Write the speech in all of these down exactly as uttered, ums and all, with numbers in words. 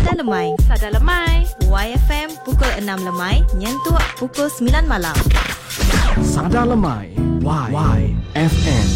Sada Lemai. Sada Lemai. Y F M pukul enam lemai, nyentuh pukul sembilan malam. Sada Lemai. Y, y F M.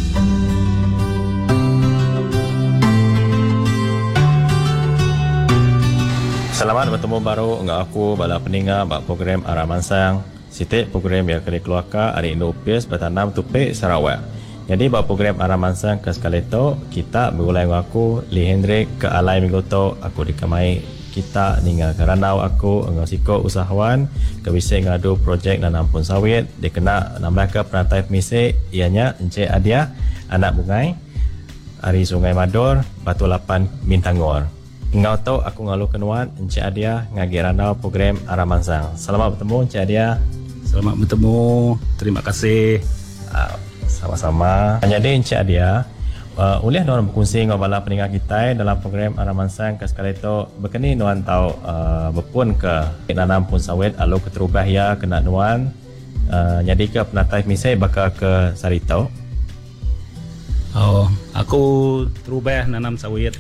Selamat bertemu baru dengan aku bala pendengar bak program Arah Mansang. Sitik program yang akan dikeluarkan hari Indo Upis bertanam tupik Sarawak. Jadi bak program Arah Mansang ke sekali tu kita berulai dengan aku Lee Hendrik ke alai minggu tu aku dikamai kita dengan keranau aku dengan siko usahawan ke bisa ngadu projek nanam pun sawit dikena nambah ke perantai pemisik ianya Encik Adia anak bungai hari Sungai Mador Batu Lapan Mintangor. Engkau tahu aku ngalu kenuan Encik Adia ngagi ranau program Arah Mansang. Selamat bertemu Encik Adia. Selamat bertemu. Terima kasih. Uh, sama-sama. Jadi Encik Adia, uh, ulih nuan berkongsi dengan bala pendengar kita dalam program Arah Mansang ke sekali itu berkini nuan tahu uh, berpun ke nanam pun sawit alu keterubah ya kena nuan uh, jadi ke penatai misai bakal ke Sarito. Oh, aku terubah nanam sawit.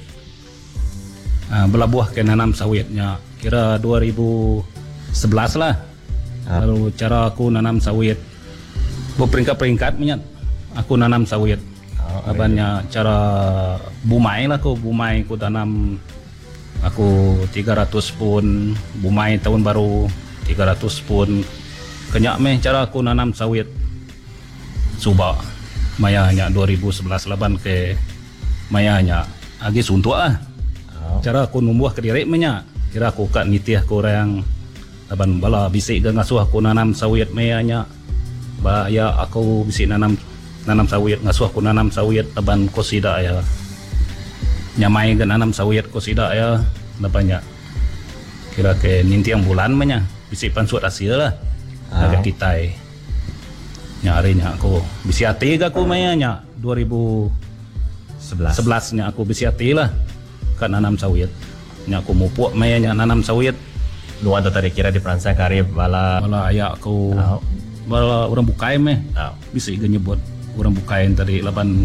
Uh, belabuh ke nanam sawitnya kira dua ribu sebelas lah. Ha. Lalu cara aku nanam sawit berperingkat-peringkat minyak aku nanam sawit. Oh, Abannya cara bumai lah aku bumai aku tanam aku tiga ratus pun bumai tahun baru tiga ratus pun kenyak meh cara aku nanam sawit suba mayanya dua ribu sebelas laban ke mayanya agi suntuk lah. Oh. Cara aku numbuh ke diri minyak kira aku kat nitih aku orang laban bala bisik ke ngasuh aku nanam sawit mayanya ba ya aku bisik nanam nanam sawit ngasuh aku nanam sawit laban ko sida ya nyamai ke nanam sawit ko sida ya labannya kira ke nintiang bulan manya bisik pansut hasil lah agak kitai nyarinya aku bisi hati ke aku mayanya dua ribu sebelas nya aku bisi hati lah kan nanam sawit nya aku mupuk mayanya nanam sawit Nuan tu tadi kira di peransang karib bala bala ayah aku oh. Bala orang bukain meh oh. Bisa juga nyebut orang bukain tadi laban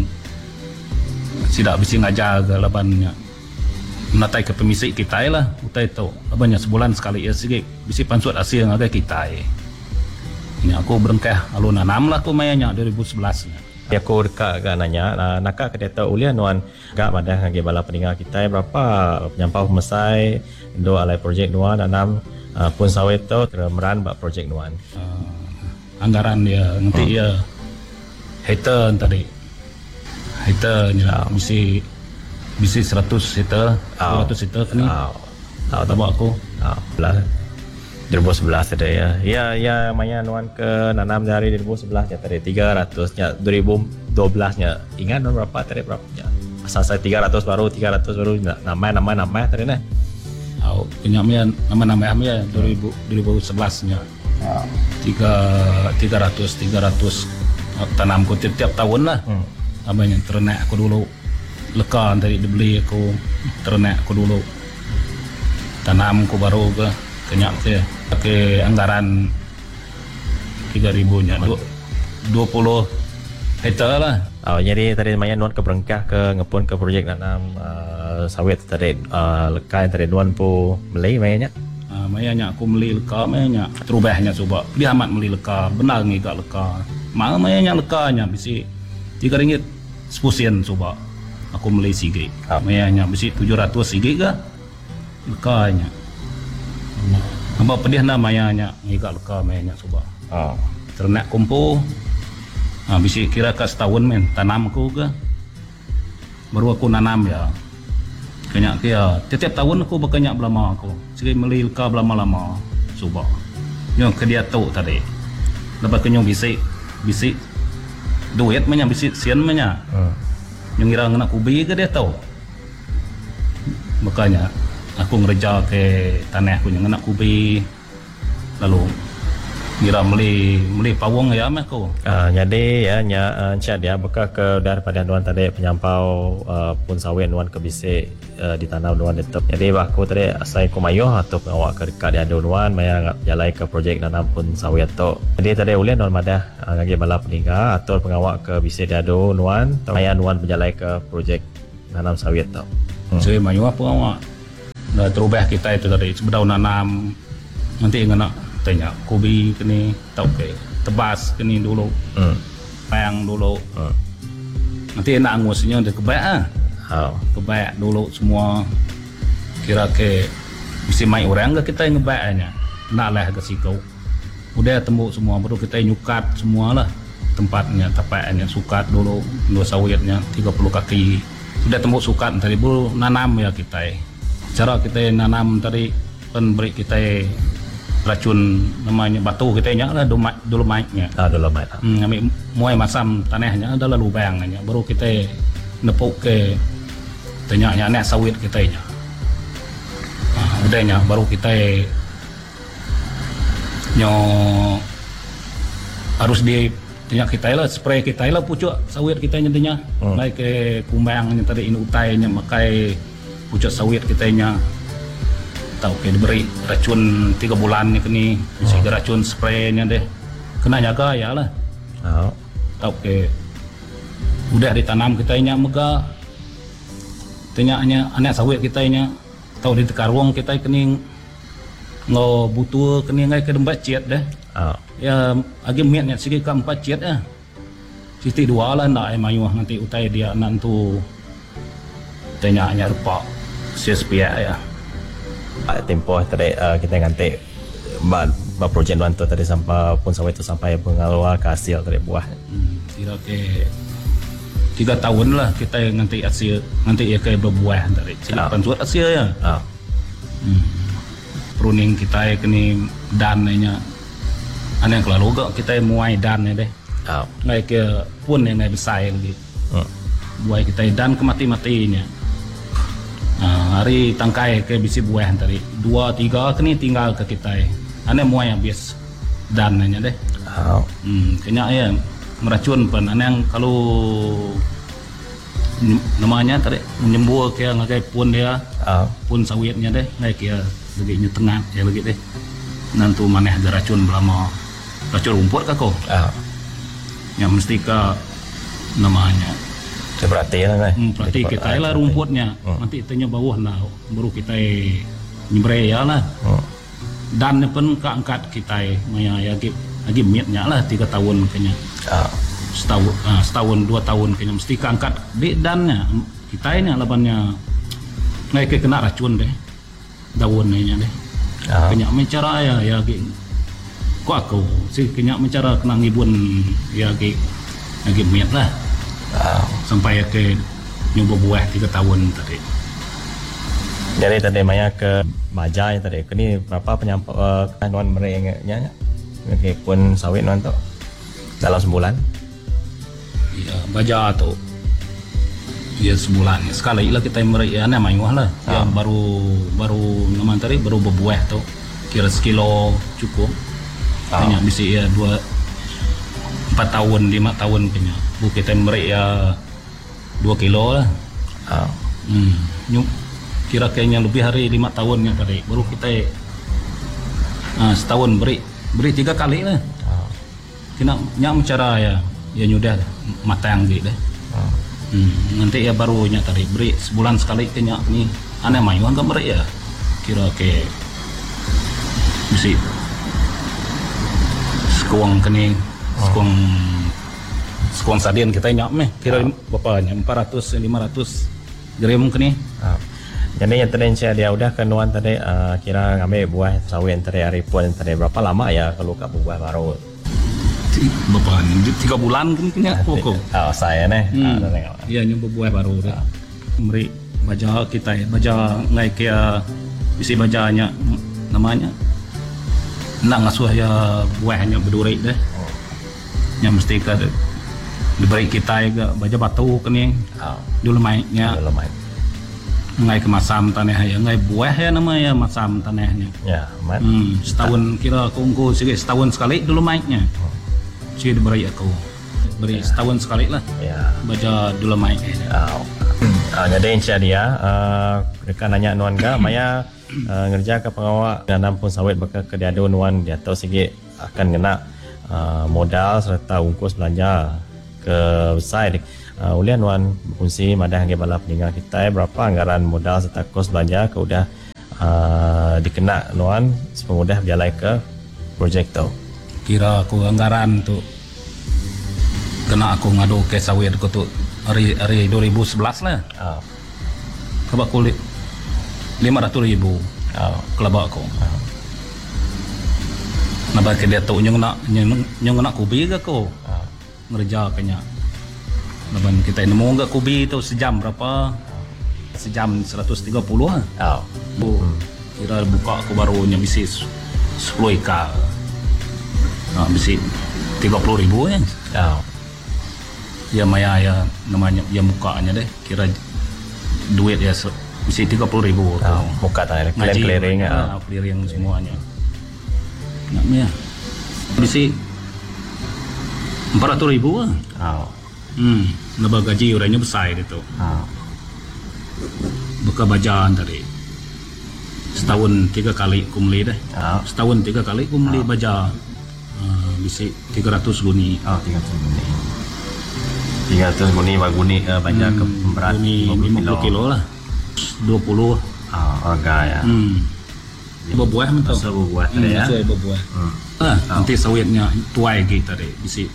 tidak bisa ngajar ke labannya menatai ke pemisik kita lah utai tu labannya sebulan sekali ya sikit bisa pansut hasil ngagai kita ini aku berengkah lalu nanam lah aku mayanya dua ribu sebelas nya. Ya aku dekat kan nanya nakak ke data ulian nuan gak madah ngagi bala pendengar kita berapa penyampau mesai do alai projek nuan nanam uh, pun sawit tu meran bak projek nuan uh, anggaran dia nanti hmm. ya hektar tadi hektar nya misi misi seratus hektar oh. seratus hektar kan ni oh. tahu tahu aku oh. belah dua ribu sebelas ada ya. Ya ya maya nuan ke nanam dari dua ribu sebelas ya tadi tiga ratus nya dua ribu dua belas nya. Ingat nuan berapa tadi berapa nya? Asal saya tiga ratus baru tiga ratus baru nama nama nama tadi nah. Oh, penyamnya nama-nama amnya dua ribu sebelas nya. Oh. tiga ratus tiga ratus tanamku tiap-tiap tahun lah. Hmm. Abangnya ternak aku dulu. Lekan tadi dibeli aku ternak aku dulu. Tanamku baru ke kenyak ke pakai anggaran tiga ribu nya dua puluh hektar lah. Oh, jadi tadi maya nuan ke berengkah ke ngepun ke projek nanam uh, sawit tadi uh, lekai tadi nuan pu beli mayanya. Uh, mayanya aku beli leka mayanya terubahnya coba dia amat beli leka benar ngi gak leka. Mal mayanya lekanya bisi tiga ringgit sepuluh sen coba. Aku beli sige. Oh. Mayanya bisi tujuh ratus sige ke lekanya. Apa pedih namanya ngigak leka mayanya coba. Oh. Ternak kumpu. Ah bisi kira ka setahun men tanam aku ke. Baru aku nanam ya. Kenyak kia tiap tahun aku berkenyak belama aku. Sekali meli leka belama-lama coba. Yo ke dia tu tadi. Lepas kenyong bisi bisi duit menya bisi sian menya. Hmm. Yang ngira ngena kubi ke dia tahu. Makanya aku ngerja ke tanah aku yang nak kubi lalu ngira meli meli pawang ya mak aku. Uh, jadi ya nya uh, chat dia buka ke daripada nuan tadi penyampau uh, pun sawit nuan ke bisi uh, di tanah nuan tetap. Jadi aku tadi asai ku mayuh atau awak ke dekat dia nuan maya jalai ke projek nanam pun sawit tu. Jadi tadi ulih nuan madah uh, ngagi bala peninggal atau pengawak ke bisi dia nuan maya nuan berjalai ke projek nanam sawit tu. Hmm. Saya mayuh apa awak? dah terubah kita itu tadi sebelum nanam nanti ngena tanya kopi kini tau ke tebas kini dulu Hmm. pang dulu Hmm. nanti nak ngusnya dia kebaik ah Oh. kebaik dulu semua kira ke mesti mai orang ke kita yang ngebaiknya nak lah ke sikau udah tembuk semua baru kita nyukat semua lah tempatnya tapaknya sukat dulu dua sawitnya tiga puluh kaki udah tembuk sukat tadi baru nanam ya kita cara kita nanam tadi pen beri kita racun namanya batu kita nya lah dolomite dolomite-nya Ah, dolomite. hmm, ambil muai masam tanahnya adalah lubangnya baru kita nepuk ke tanyanya anak sawit kita nya ah, udahnya baru kita nyo harus di tanya kita lah spray kita lah pucuk sawit kita nya tanya Hmm. baik ke kumbangnya tadi ini utainya makai pucuk sawit kita nya tahu ke diberi racun tiga bulan ni kini mesti Hmm. racun spraynya deh kena jaga ya lah Oh. tahu ke udah ditanam kita nya mega tanyanya anak sawit kita nya tahu di tekarwong kita kini ngo butuh kini ngai ke dembat ciat dah Oh. ya agi miatnya segi ke empat ciat ah siti dua lah nak ai mayu nanti utai dia nantu tanyanya rupa sia sepia ya Ah, tempoh tadi uh, kita ganti ba, ba projek nuan tu tadi sampai pun sawit tu sampai pengaluar ke hasil tadi buah. Hmm, kira ke tiga tahun lah kita nanti hasil nanti ya kayak berbuah dari silapan suat hasil ya Oh. hmm. pruning kita kini dannya aneh kalau gak kita muai dan deh Oh. ngai ke pun yang ngai besar lagi Hmm. buai kita dan kemati-matinya nah, hari tangkai ke bisi buah tadi dua tiga kini tinggal ke kita aneh muai habis dannya deh Oh. Hmm, kena ya meracun pun anang kalau ny- namanya tadi menyembuh ke ngagai pun dia Oh. pun sawitnya deh naik ya lagi tengah ya lagi deh nantu maneh ada racun belama racun rumput kah kau Oh. yang mesti ke namanya Saya perhati lah kan. hmm, berarti kita lah rumputnya Hmm. nanti tanya bawah lah baru kita nyembre ya lah Hmm. dan pun keangkat kita maya ya lagi lagi miatnya lah tiga tahun kayaknya Oh. setahun ah, setahun dua tahun kayaknya mesti keangkat di dannya kita ini labannya nggak kayak kena racun deh daunnya deh Oh. kena mencara ya ya ki kok aku sih kena mencara kena ngibun ya ki lagi miat lah Oh. sampai ke nyoba buah tiga tahun tadi Jadi tadi Maya ke Bajai tadi. Kini berapa penyampa uh, nuan merengnya? Okay, pun sawit nuan tu dalam sebulan. ya baja tu ya sebulan sekali lah kita meri ya nama mewah lah ya Ah. baru baru nama tadi baru berbuah tu kira sekilo cukup Ah. kayaknya bisa ya dua empat tahun lima tahun kayaknya bu kita meri ya dua kilo lah Oh. hmm. Nyum, kira kayaknya lebih hari lima tahunnya tadi baru kita ah, setahun beri beri tiga kali lah Oh. kena nyam cara ya ya nyudah matang gitu deh Oh. hmm, nanti ya baru nya tadi beri sebulan sekali kenya ni aneh mayu angka beri ya kira ke mesti sekuang kening sekuang sekuang sadian kita nyak meh kira berapa nya empat ratus lima ratus gram kini Oh. Jadi yang tadi saya dia udah ke nuan tadi uh, kira ngambil buah sawit tadi hari pun tadi berapa lama ya kalau kat buah baru? berapa nya tiga bulan kini kenya pokok Oh, saya nih. Hmm. Ah, tengok. Iya nyoba buah baru dah. Meri baca kita ya, baca ngai kia bisi bacanya namanya. Nak ngasuh ya buahnya berduri deh. Yang mesti ke diberi kita ya baca batu kini Oh. dulu mainnya Belum main. ngai ke masam tanah ya ngai buah ya namanya masam tanahnya. Ya, mat. Hmm, setahun kira kongko sikit setahun sekali dulu mainnya. Sih diberi aku. Beri setahun sekali lah. Ya. Baca dulu mainnya. Oh. Uh, jadi insya dia uh, dekat nanya nuan ga Maya uh, ngerja ke pengawal nanam pun sawit bakal ke diadu nuan dia tahu sikit akan kena uh, modal serta ungkos belanja ke besar uh, ulian nuan fungsi madah ngai balap dengan kita berapa anggaran modal serta kos belanja ke udah uh, dikena nuan sepemudah berjalan ke projek tu? Kira aku anggaran tu kena aku ngadu ke sawit aku tu hari hari dua ribu sebelas lah. Oh. Kebak kulit lima ratus ribu. Oh. Kelabak aku. Oh. Nabak ke dia tu nyong nak nyong, nyong nak kubi ke aku. Oh. Ngerja kenya. Naban kita nemu enggak kubi tu sejam berapa? Sejam seratus tiga puluh lah. Oh. Bu, hmm. Kira buka aku baru nya bisi sepuluh eka. Nah, bisi tiga puluh ribu kan. Oh. Ya maya ya namanya ya mukanya deh. Kira duit ya bisi tiga puluh ribu. Oh. Muka tak ada clearing ya. Clearing semuanya. Nak ya. Bisi empat ratus ribu lah. Oh. Hmm, nabag gaji orangnya besar itu. Oh. Buka bajaan tadi. Setahun tiga kali kumli deh. Oh. Setahun tiga kali kumli Oh. baja. Uh, bisi tiga ratus guni. Oh, tiga ratus guni. tiga ratus guni baguni uh, baja hmm, ke berat lima puluh kilo lah. dua puluh. Oh, harga ya. Hmm. Berbuah mentau. Masa berbuah tadi ya. Masa berbuah. Hmm. Ah, nanti sawitnya tuai gitu tadi bisi.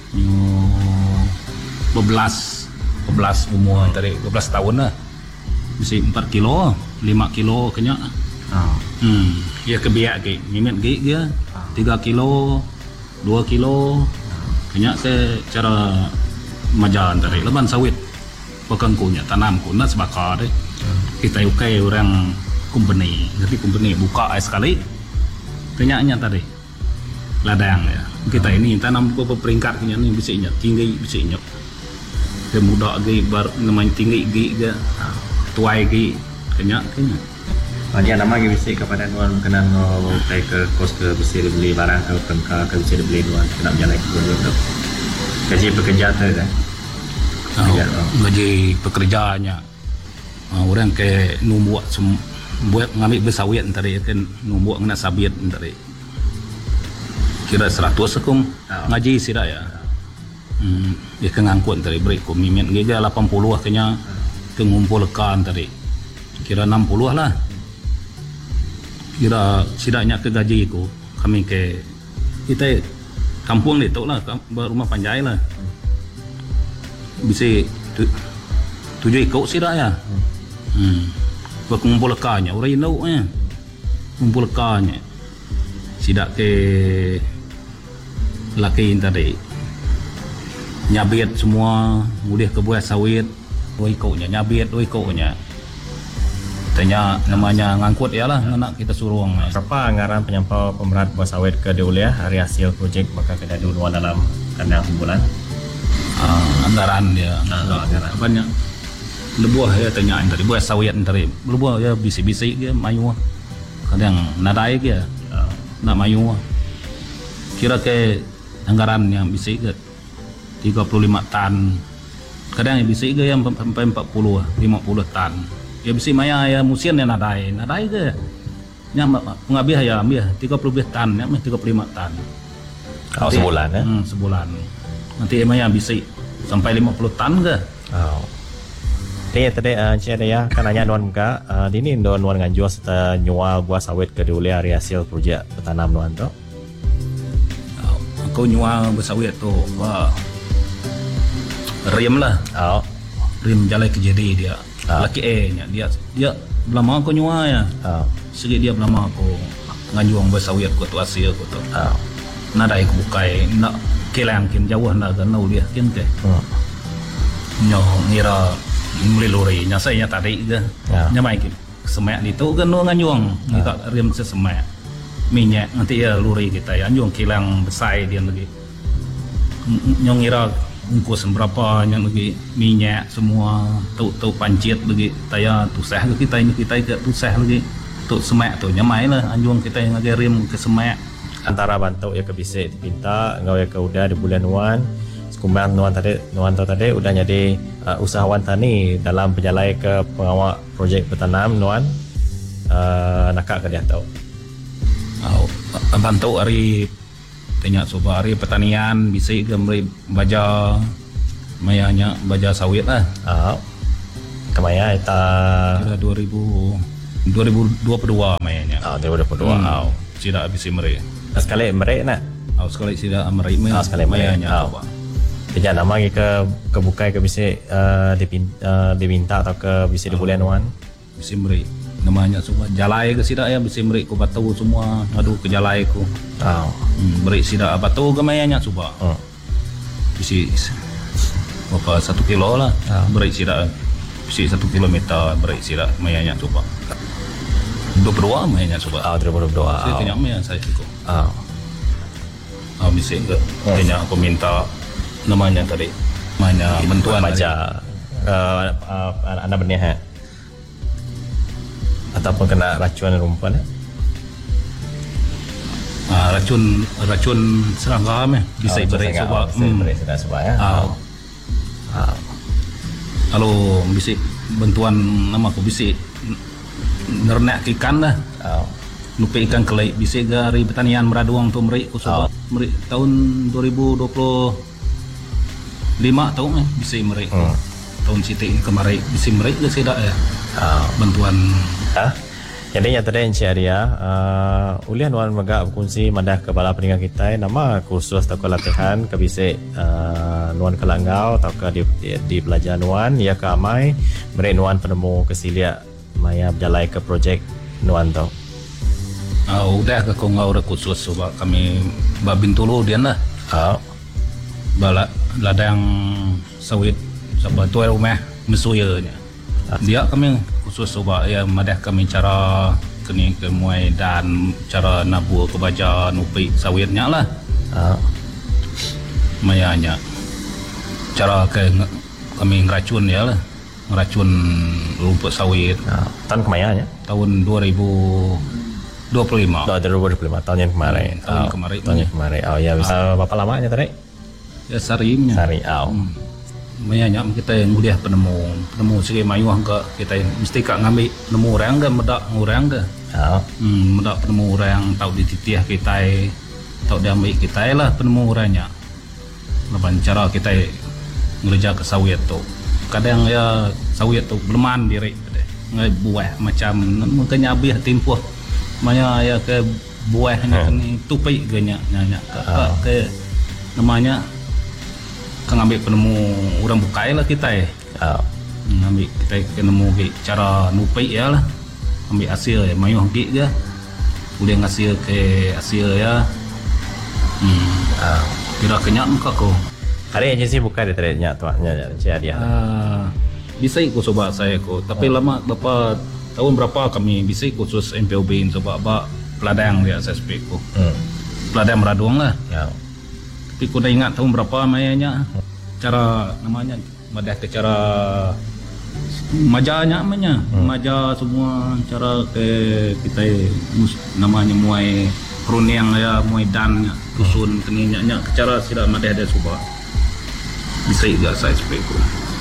Bebelas bebelas umur tadi bebelas tahun lah. Bisi empat kilo, lima kilo kenya. Oh. Hmm, ya kebiak ke, mimet ke dia. tiga kilo, dua kilo. Kenya saya cara majalan tadi leban sawit. Pekangkunya tanam kuna sebakar deh. Kita ukai orang company, ngerti company buka sekali. Kenyanya tadi ladang ya. Kita ini tanam ke peringkat kenya ni bisa inyak tinggi bisa inyak. Dia muda ge bar namanya tinggi ge ge. Tuai ge kenya kenya. Oh, dia nama ge bisa kepada nuan kena no kai ke kos ke bisa beli barang ke pengka ke bisa beli nuan kena jalan ke dulu. Gaji pekerja tu dah. Oh, gaji pekerjaannya. Uh, orang ke numbuak sem buat ngambil besawit tadi kan numbuak kena sabit tadi. Kira seratus sekum oh. Ngaji sih dah ya. Hmm, dia ke ngangkut tadi break ko mimet gega lapan puluh lah kenya ke ngumpulkan tadi. Kira enam puluh lah. Kira sidaknya ke gaji ko kami ke kita kampung itu lah rumah panjai lah. Bisa tu, tujuh ikut sidak ya. Hmm. Buat ngumpulkannya orang inau nya. Ngumpulkannya. Sidak ke laki tadi. Nyabit semua, mudah ke buah sawit. Dua ikutnya nyabit, dua ikutnya. Tanya namanya ngangkut ya lah, nak kita suruh orang. Berapa anggaran penyampau pemerat buah sawit ke Deuliah hari hasil projek maka kena duluan dalam kandang sebulan? Uh, anggaran dia. Uh, anggaran. Banyak. Lebuah ya tanya tadi buah sawit tadi. Lebuah ya bisik-bisik dia mayu. Kadang nadai dia. Uh, nak mayu. Kira ke anggaran yang bisik ke tiga puluh lima tan. Kadang yang bisik ke yang sampai empat puluh, lima puluh tan. Ya bisik maya ya musim yang nadai. Nadai ke. Yang pengabih ya ambil tiga puluh tan, ya tiga puluh lima tan. Oh, sebulan ya? Hmm, sebulan. Nanti emang yang bisa sampai lima puluh tan ke? Oh. Jadi tadi Encik uh, Daya kan nanya nuan muka, uh, di ni nuan nuan nganjur serta nyual buah sawit ke Deuliah hari hasil projek bertanam nuan tu. Oh, aku nyual buah sawit tu, wah, rim lah. Oh. Rim jalan ke jadi dia. Oh. Laki eh nya dia dia belama aku nyual ya. Oh. Sikit dia belama aku nganjur buah sawit aku tu hasil aku tu. Oh. Nadai aku bukai nak kelang kin jauh nak kan nau dia kin ke. Hmm. Nyo ngira mulai lori nya saya tadi ke. Ya. Nya mai semak di tu kan no nganyuang kita rem sesemak. Minyak nanti ya lori kita ya anjung kilang besar dia lagi. Nyo ngira ungkus berapa yang lagi minyak semua tu tu pancit lagi taya tusah kita ini kita ke tusah lagi. Tu semak tu nya mai lah anjung kita yang lagi rem ke semak. Antara bantu ya ke bisik dipinta ngau ya ke udah di bulan nuan sekumbang nuan tadi nuan tu tadi udah jadi uh, usahawan tani dalam penjalai ke pengawal projek bertanam nuan uh, nakak ke dia tahu. Oh, bantu hari tanya coba hari pertanian bisik ke beri baja mayanya baja sawit lah. Oh. Kemaya kita kira dua ribu dua ribu dua puluh dua mainnya. Ah, dua ribu dua puluh dua. Hmm. Ah. Sida habis merek. Sekali merek nak. Ah, sekali sida merek main. Ah, sekali merek. Mainnya. Ah. Tidak nama ke ke bukai ke bisa uh, dipinta, uh, diminta atau ke bisa dibulian wan. Bisa merek. Namanya semua jalai ke sida ya bisa merek ko batu semua ngadu ke jalai ko. Ah. Hmm, merek sida batu ke mainnya coba. Hmm. Bisa berapa satu kilo lah. Ah. Merek sida. Bisa satu kilometer merek sida mainnya coba. dua puluh dua mainnya coba. Ah, dua ribu dua puluh dua. Saya tanya main saya ikut. Ah. Ah, bisa enggak? Tanya aku minta namanya tadi. Namanya bantuan baca uh, uh, anda benih ha? Ataupun kena racun rumput eh? Ah, racun racun serangga meh bisa Oh, beri racun sebab. serangga. Oh, bisa beri sebab sebab ya. Ah. Ah. Kalau bisa bantuan nama aku bisa nernak ikan lah. Ah. Nupi ikan kelai bisa dari pertanian meraduang tu meri aku sebab meri tahun dua ribu dua puluh lima tahun eh bisa meri. Hmm. Tahun sitik kemarin bisa meri ke sedak ya. Ah. Bantuan. Ah. Jadi yang tadi Encik Arya, uh, ulian wan megak berkongsi madah ke bala peninggal kita nama kursus atau ke latihan ke bisik uh, nuan ke langgau atau ke di, di, di pelajar nuan ia ke amai mereka nuan penemu kesiliak maya berjalai ke projek nuan tu. Ah, udah ke kongau ada khusus sebab kami babin tulu dia lah. Ah. Bala ladang sawit sebab tu rumah mesuyanya. Dia kami khusus sebab ya madah kami cara kini ke muai dan cara nabur ke baja nupi sawitnya lah. Ah. Mayanya cara ke kami ngeracun ya lah. Ngeracun rumput sawit. Ah. Tahun kemayanya? Tahun dua ribu dua puluh lima. Oh, dua ribu dua puluh lima tahun yang kemarin. Hmm, tahun oh, kemarin. Tahun yang kemarin. Oh ya, bisa uh, berapa lamanya tadi? Ya sarimnya. Sari. Oh. Hmm. Mayanya kita yang mudah penemu penemu segi mayuh ke kita mesti kak ngambil penemu orang ke medak orang ke. Oh. Hmm, medak penemu orang tahu dititiah kita tahu diambil kita lah penemu orangnya. Lepas cara kita ngerja ke sawit tu. Kadang ya sawit tu beleman diri ngai buah macam makanya habis tempoh maya ya ke buahnya ni tupai ganya nanya ke, Oh. ke namanya kan ambil penemu orang bukai lah kita ya. Oh. Ambil kita penemu ke cara nupai ya lah. Ambil hasil ya mayuh gig ke. Boleh hasil ke hasil ya. Hmm. Oh. Kira kenyak muka ko. Hari agensi buka di tadi nyak tuanya Encik Arya. Ah, bisa ikut coba saya ko. Tapi oh. lama berapa tahun berapa kami bisa khusus M P O B sebab apa peladang dia S S P ko. Hmm. Peladang meraduang lah. Ya. Tapi aku dah ingat tahun berapa mayanya. Cara namanya madah ke cara majanya namanya. Hmm. Maja semua cara ke kita namanya muai peruniang ya muai dan dusun keninyak nya cara sida madah ada subah. Bisa juga saya S P ko.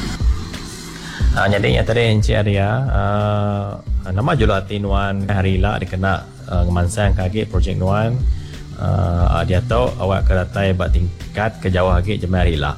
Ah, jadi yang tadi Encik Arya uh, nama julati nuan hari lah dikena uh, ngemansang kaki projek nuan uh, dia tahu awak ke datai buat tingkat ke jauh lagi jemaah hari lah.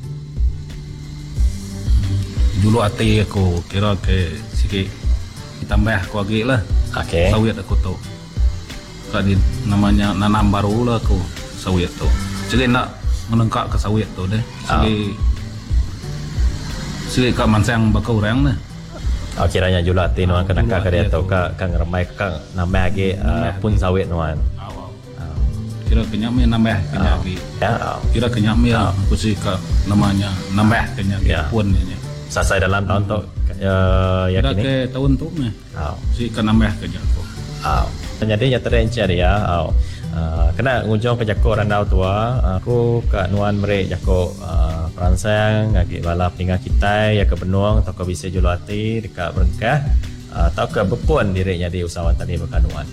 Dulu hati aku kira ke sikit tambah aku lagi lah. Okey. Sawit aku tu. Tadi namanya nanam baru lah aku sawit tu. Jadi nak melengkap ke sawit tu deh. Jadi Sikit kat mansang bakal orang lah. Oh, kiranya julati nuan Ah, kena julati ke dia tahu tu. ke kang remai ke nambah lagi uh, pun sawit nuan. Awal. Kira kenyak me nambah kenyak lagi. Ya. Kira kenyak me aku sih kat namanya nambah kenyak Ya. pun ini. Selesai dalam tahun tu uh, yang Kira kini. ke tahun tu me. Oh. Si kan nambah kenyak aku. Oh. Jadi yang tadi Encik Arya, oh. Uh, kena ngujung ke Jako Randau tua, aku ke Nuan Merik Jako uh, peransang ngagi bala peninggal kita ya ke Benuang atau ke Bisi Julati dekat Berengkah uh, atau ke Bepun dirinya di usahawan tadi berkanuan.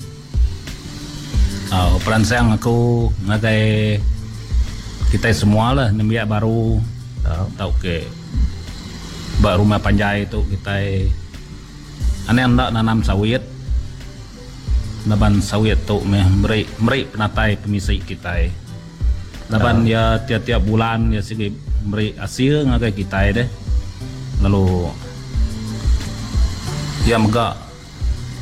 Oh, peransang aku ngagai kita semua lah nembiak baru Oh. tahu ke bak rumah panjai tu kita ane hendak nanam sawit. Naban sawit tu meh meri meri penatai pemisai kita. Naban ya tiap-tiap bulan ya segi meri hasil ngagai kita deh. Lalu ya megak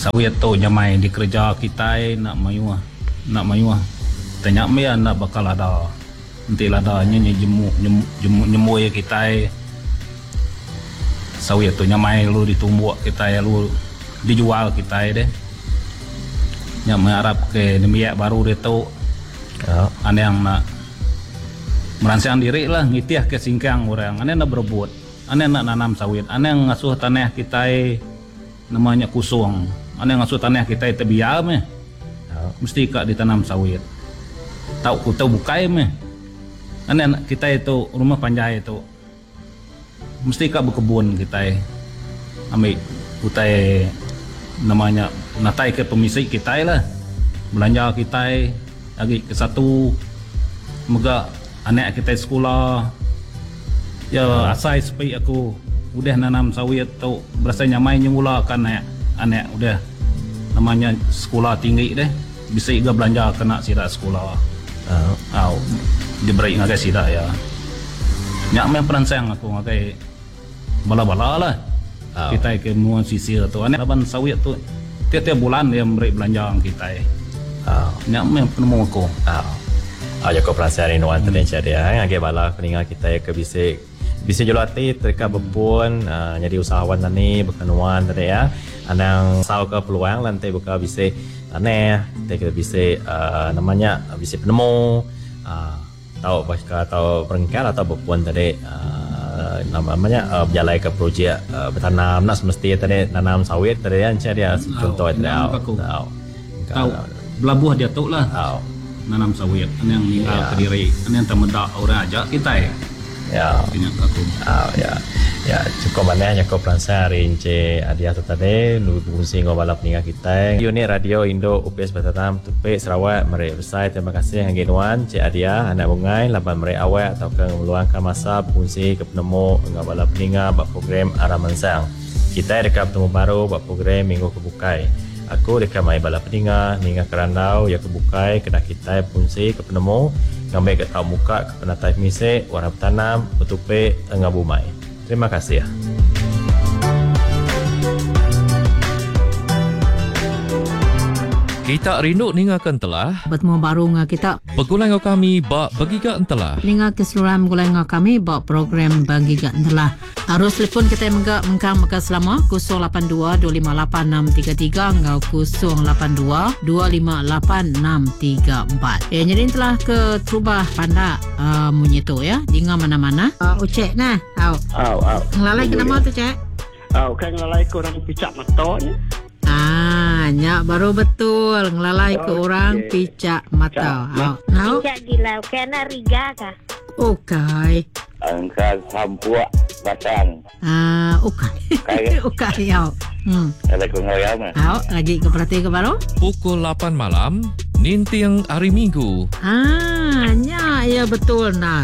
sawit tu nyamai di kerja kita nak mayuah nak mayuah tanya me nak bakal ada nanti lah ada nyanyi jemu jemu jemu jemu kita sawit tu nyamai lu ditumbuk kita lu dijual kita deh yang mengharap ke demiak baru dia tu oh. Ane yang nak merancang diri lah ngitiah ke singkang orang ane nak berebut ane nak nanam sawit ane yang ngasuh tanah kita namanya kusung ane yang ngasuh tanah kita tebiar meh oh. Mesti kak ditanam sawit tahu ku tahu bukai meh ane kita itu rumah panjai itu mesti kak berkebun kita ambil kutai namanya natai ke pemisik kita lah belanja kita lagi ke satu moga anak kita sekolah ya oh. Asai supaya aku udah nanam sawit tu berasa nyamai nyula kan anak anak udah namanya sekolah tinggi deh bisa juga belanja kena sidak sekolah oh. Oh, diberi ngagai sidak ya nyak main perancang aku ngagai bala-bala lah oh. Kita ke muan sisir tu anak laban sawit tu tiap-tiap bulan dia memberi belanja kita oh. Nyak main penemu aku oh. Oh, Joko perasaan inuan hmm. terdengar dia ngagai bala peningat kita ke bisa bisa jual hati terka berpun uh, jadi usahawan tani berkenuan tadi ya anang sau ke peluang lantai buka bisa aneh kita bisa uh, namanya bisa penemu uh, tahu pasca atau perengkal atau berpun tadi uh, namanya uh, berjalan ke projek uh, bertanam nak semesti tadi nanam sawit tadi kan dia contoh tadi tahu tahu belabuh dia tahu lah tahu nanam sawit aneh yang tinggal yeah. Kediri aneh yang temedak orang aja kita ya ya aku oh, ya ya cukup banyak cukup perancang rinci adia tu tadi lu fungsi ngobala peningat kita unit radio Indo U P S Batam Tupik Sarawak mari website terima kasih yang ginuan Cik Adia anak bungai laban mari awak atau ke meluangkan masa fungsi ke penemu ngobala peningat bab program Aramansang kita dekat bertemu baru bab program minggu kebukai aku dekat mai bala peningat ningat kerandau ya kebukai kena kita fungsi ke penemu ngambil ke tau muka ke penatai misik warna bertanam betupe tengah bumai. Terima kasih ya. Kita rindu ningakan telah bertemu baru dengan kita pegulang kami bak bagiga entelah ninga keseluruhan pegulang kami bak program bagiga entelah harus telefon kita mengga mengkang maka selama kosong lapan dua dua lima lapan enam tiga tiga ngau kosong lapan dua dua lima lapan enam tiga empat ya jadi telah ke trubah panda uh, munyeto ya dinga mana-mana uh, ucek nah au au au ngelalai ke nama tu cek au kan ngelalai ke orang picak matonya ah nyak baru betul ngelalai ke orang picak mata au au picak gila kena riga kah okay angkat sampua batang ah okay okay au hmm ada ku ngoyam au lagi ke perhati ke baru pukul lapan malam nintiang hari Minggu ah nyak ya betul nah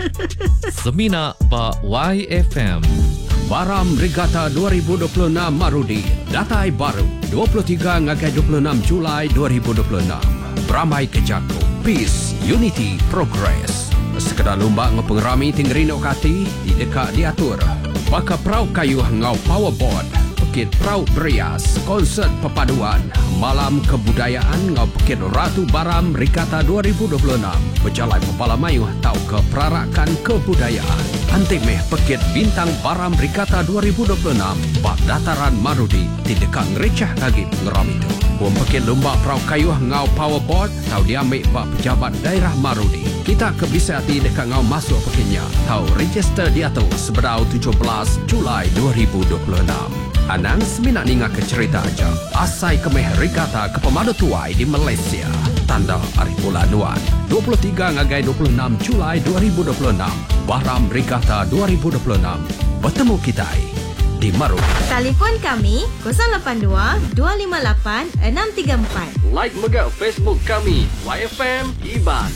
Semina ba Y F M Baram Regatta dua ribu dua puluh enam Marudi. Datai baru dua puluh tiga hingga dua puluh enam Julai dua ribu dua puluh enam. Beramai ke Jako. Peace, Unity, Progress. Sekedar lomba ngepengrami tinggerino kati di dekat diatur. Baka perau kayu ngau powerboard. Pekit Perau Berias, konsert perpaduan, malam kebudayaan ngau Pekit Ratu Baram Regatta dua ribu dua puluh enam. Berjalan Kepala Mayuh tau ke perarakan kebudayaan. Antik meh Pekit Bintang Baram Regatta dua ribu dua puluh enam. Bak dataran Marudi, di dekat ngerecah kagip ngeram itu. Buang Pekit Lomba Perau Kayuh ngau powerboard, tau diambil bak pejabat daerah Marudi. Kita ke bisa hati dekat ngau masuk Pekitnya. Tau register dia tu sebedau tujuh belas Julai dua ribu dua puluh enam. Anang seminat ninga ke cerita aja. Asai kemeh Regatta ke pemadu tuai di Malaysia. Tanda Arif Bulanuan. dua puluh tiga hingga dua puluh enam Julai dua ribu dua puluh enam. Baram Regatta dua ribu dua puluh enam. Bertemu kita di Marudi. Telefon kami kosong lapan dua dua lima lapan enam tiga empat. Like mega Facebook kami Y F M Iban.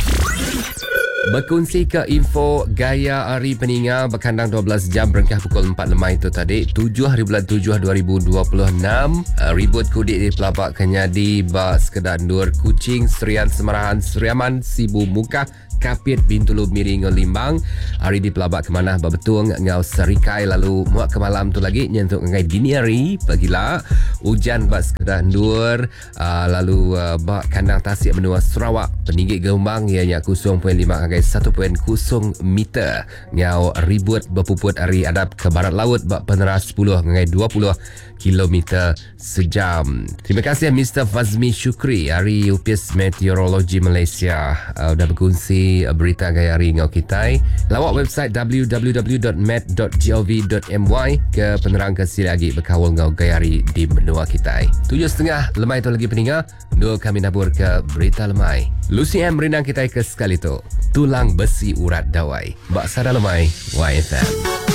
Berkongsi ke info Gaya Hari Peningat berkandang dua belas jam berengkah pukul empat lemah itu tadi tujuh hari bulan tujuh dua ribu dua puluh enam. uh, ribut kudik di pelabak kenyadi bak sekedar nur kucing Serian Semarahan Seriaman Sibu Muka Kapit Bintulu Miring Limbang. Hari di pelabak kemanah berbetung ngau serikai lalu muak ke malam tu lagi nyentuk ngai dini hari pagila hujan bak sekedah ndur uh, lalu uh, bak kandang tasik menua Sarawak peninggi gelombang ianya kosong perpuluhan lima ngai satu perpuluhan kosong meter ngau ribut berpuput hari adap ke barat laut bak peneras sepuluh ngai dua puluh kilometer sejam. Terima kasih Mister Fazmi Syukri hari U P S Meteorologi Malaysia uh, dah berkongsi uh, berita gaya hari ngau kita. Lawak website w w w dot met dot gov dot my ke penerang kasih lagi berkawal ngau gaya hari di benua kita. Tujuh setengah lemai tu lagi peninga. Dua kami nabur ke berita lemai. Lucy M renang kita ke sekali tu. Tulang besi urat dawai. Bak sada lemai Y F M.